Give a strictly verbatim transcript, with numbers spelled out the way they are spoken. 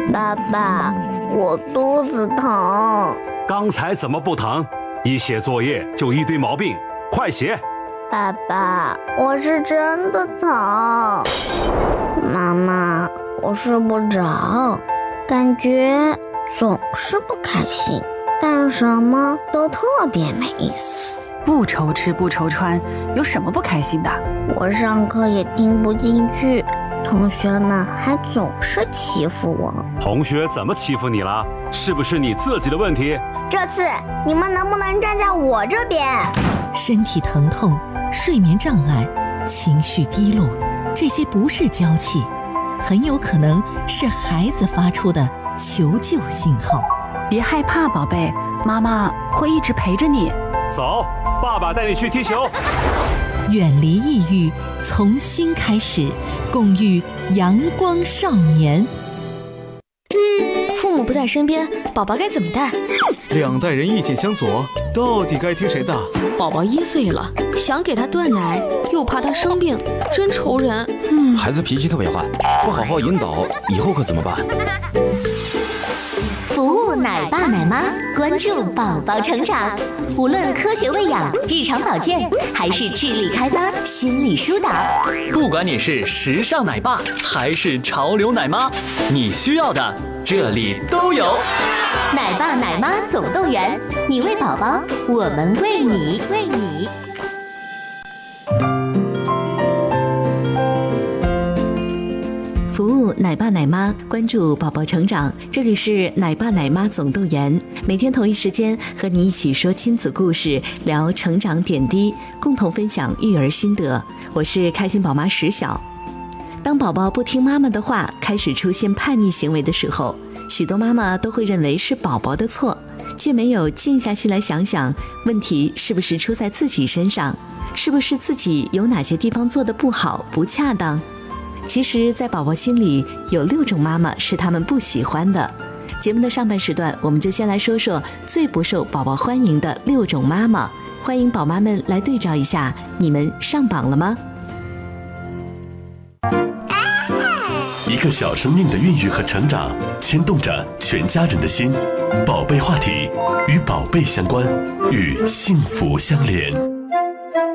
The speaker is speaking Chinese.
爸爸，我肚子疼。 刚才怎么不疼？一写作业就一堆毛病，快写！ 爸爸，我是真的疼。妈妈，我睡不着，感觉总是不开心，干什么都特别没意思。 不愁吃不愁穿，有什么不开心的？ 我上课也听不进去，同学们还总是欺负我。 同学怎么欺负你了？是不是你自己的问题？ 这次你们能不能站在我这边？ 身体疼痛、睡眠障碍、情绪低落，这些不是娇气，很有可能是孩子发出的求救信号。 别害怕，宝贝，妈妈会一直陪着你。 走，爸爸带你去踢球。 远离抑郁，从新开始，共育阳光少年。 父母不在身边，宝宝该怎么带？ 两代人意见相左，到底该听谁的？ 宝宝一岁了，想给他断奶，又怕他生病，真愁人。 嗯，孩子脾气特别坏，不好好引导，以后可怎么办？ 服务奶爸奶妈，关注宝宝成长。无论科学喂养、日常保健，还是智力开发、心理疏导， 不管你是时尚奶爸还是潮流奶妈，你需要的这里都有。 奶爸奶妈总动员，你为宝宝，我们为你，为你。 服务奶爸奶妈，关注宝宝成长。这里是奶爸奶妈总动员，每天同一时间和你一起说亲子故事，聊成长点滴，共同分享育儿心得。我是开心宝妈石晓。当宝宝不听妈妈的话，开始出现叛逆行为的时候，许多妈妈都会认为是宝宝的错，却没有静下心来想想，问题是不是出在自己身上，是不是自己有哪些地方做得不好、不恰当。其实在宝宝心里有六种妈妈是他们不喜欢的。节目的上半时段，我们就先来说说最不受宝宝欢迎的六种妈妈。欢迎宝妈们来对照一下，你们上榜了吗？ 一个小生命的孕育和成长，牵动着全家人的心。宝贝话题与宝贝相关，与幸福相连。